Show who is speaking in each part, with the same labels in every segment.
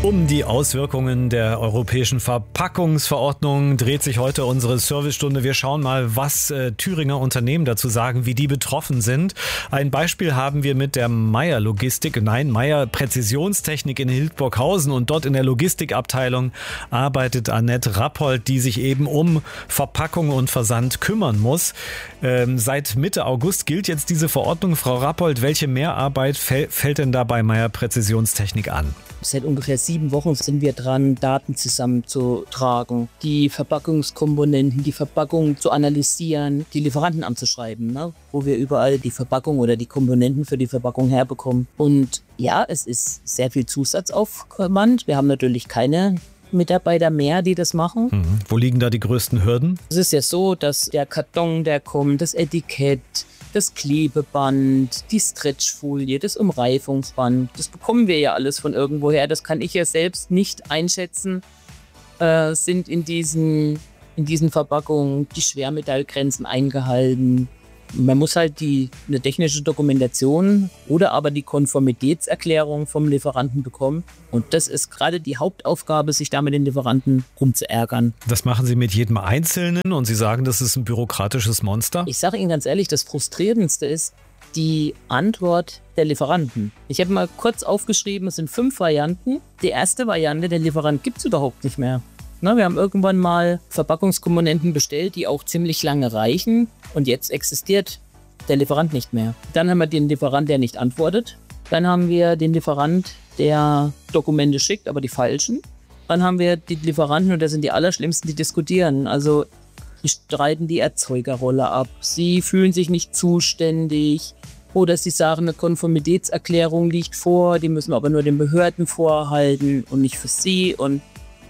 Speaker 1: Um die Auswirkungen der europäischen Verpackungsverordnung dreht sich heute unsere Servicestunde. Wir schauen mal, was Thüringer Unternehmen dazu sagen, wie die betroffen sind. Ein Beispiel haben wir mit der Meyer Präzisionstechnik in Hildburghausen, und dort in der Logistikabteilung arbeitet Annette Rappold, die sich eben um Verpackung und Versand kümmern muss. Seit Mitte August gilt jetzt diese Verordnung. Frau Rappold, welche Mehrarbeit fällt denn da bei Meyer Präzisionstechnik an?
Speaker 2: Seit ungefähr 7 Wochen sind wir dran, Daten zusammenzutragen, die Verpackungskomponenten, die Verpackung zu analysieren, die Lieferanten anzuschreiben, wo wir überall die Verpackung oder die Komponenten für die Verpackung herbekommen. Und ja, es ist sehr viel Zusatzaufwand. Wir haben natürlich keine Mitarbeiter mehr, die das machen.
Speaker 1: Wo liegen da die größten Hürden?
Speaker 2: Es ist ja so, dass der Karton, der kommt, das Etikett, das Klebeband, die Stretchfolie, das Umreifungsband, das bekommen wir ja alles von irgendwoher. Das kann ich ja selbst nicht einschätzen. Sind in diesen Verpackungen die Schwermetallgrenzen eingehalten? Man muss halt eine technische Dokumentation oder aber die Konformitätserklärung vom Lieferanten bekommen. Und das ist gerade die Hauptaufgabe, sich da mit den Lieferanten rumzuärgern.
Speaker 1: Das machen Sie mit jedem Einzelnen, und Sie sagen, das ist ein bürokratisches Monster?
Speaker 2: Ich sage Ihnen ganz ehrlich, das Frustrierendste ist die Antwort der Lieferanten. Ich habe mal kurz aufgeschrieben, es sind 5 Varianten. Die erste Variante, der Lieferant gibt es überhaupt nicht mehr. Wir haben irgendwann mal Verpackungskomponenten bestellt, die auch ziemlich lange reichen, und jetzt existiert der Lieferant nicht mehr. Dann haben wir den Lieferant, der nicht antwortet. Dann haben wir den Lieferant, der Dokumente schickt, aber die falschen. Dann haben wir die Lieferanten, und das sind die Allerschlimmsten, die diskutieren. Also die streiten die Erzeugerrolle ab. Sie fühlen sich nicht zuständig. Oder sie sagen, eine Konformitätserklärung liegt vor, die müssen wir aber nur den Behörden vorhalten und nicht für sie. Und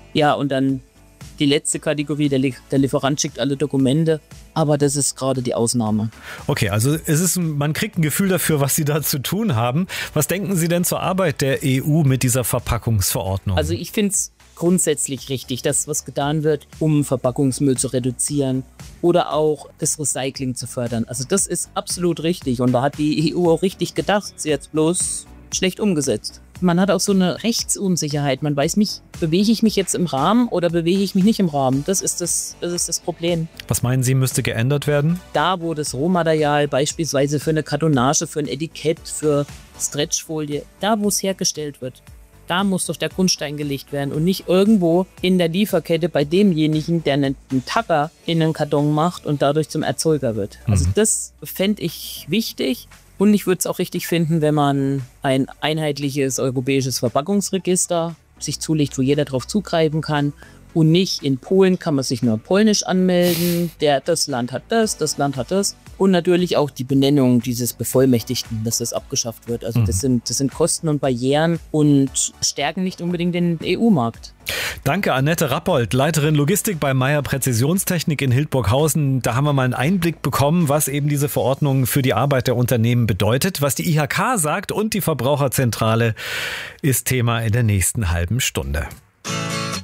Speaker 2: dann die letzte Kategorie, der Lieferant schickt alle Dokumente, aber das ist gerade die Ausnahme.
Speaker 1: Okay, also man kriegt ein Gefühl dafür, was Sie da zu tun haben. Was denken Sie denn zur Arbeit der EU mit dieser Verpackungsverordnung?
Speaker 2: Also ich finde es grundsätzlich richtig, dass was getan wird, um Verpackungsmüll zu reduzieren oder auch das Recycling zu fördern. Also das ist absolut richtig, und da hat die EU auch richtig gedacht, sie hat es bloß schlecht umgesetzt. Man hat auch so eine Rechtsunsicherheit. Man weiß nicht, bewege ich mich jetzt im Rahmen oder bewege ich mich nicht im Rahmen. Das ist das Problem.
Speaker 1: Was meinen Sie, müsste geändert werden?
Speaker 2: Da, wo das Rohmaterial beispielsweise für eine Kartonage, für ein Etikett, für Stretchfolie, da, wo es hergestellt wird, da muss doch der Grundstein gelegt werden und nicht irgendwo in der Lieferkette bei demjenigen, der einen Tacker in einen Karton macht und dadurch zum Erzeuger wird. Also das fände ich wichtig. Und ich würde es auch richtig finden, wenn man ein einheitliches europäisches Verpackungsregister sich zulegt, wo jeder drauf zugreifen kann. Und nicht in Polen kann man sich nur polnisch anmelden. Das Land hat das Land hat das. Und natürlich auch die Benennung dieses Bevollmächtigten, dass das abgeschafft wird. Also das sind Kosten und Barrieren und stärken nicht unbedingt den EU-Markt.
Speaker 1: Danke, Annette Rappold, Leiterin Logistik bei Meyer Präzisionstechnik in Hildburghausen. Da haben wir mal einen Einblick bekommen, was eben diese Verordnung für die Arbeit der Unternehmen bedeutet. Was die IHK sagt und die Verbraucherzentrale ist Thema in der nächsten halben Stunde.